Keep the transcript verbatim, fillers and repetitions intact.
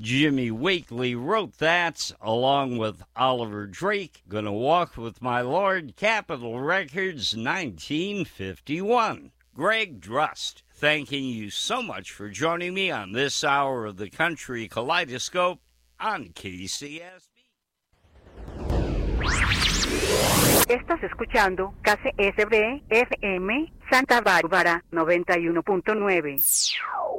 Jimmy Wakely wrote that, along with Oliver Drake, Gonna Walk with My Lord, Capitol Records, nineteen fifty-one. Greg Drust, thanking you so much for joining me on this hour of the Country Kaleidoscope on K C S B. Estás escuchando K C S B F M Santa Bárbara noventa y uno punto nueve.